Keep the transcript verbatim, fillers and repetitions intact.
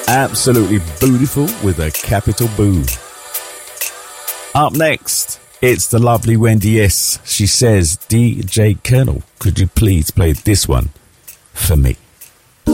Absolutely beautiful with a capital boo. Up next, it's the lovely Wendy S. She says, D J Colonel, could you please play this one for me?